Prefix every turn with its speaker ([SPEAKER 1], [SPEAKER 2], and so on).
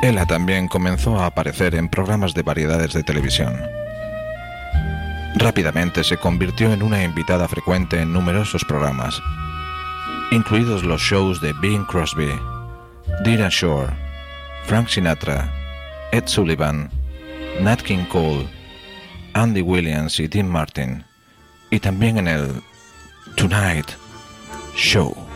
[SPEAKER 1] Ella también comenzó a aparecer en programas de variedades de televisión. Rápidamente se convirtió en una invitada frecuente en numerosos programas, incluidos los shows de Bing Crosby, Dinah Shore, Frank Sinatra, Ed Sullivan, Nat King Cole, Andy Williams y Dean Martin, y también en el Tonight Show.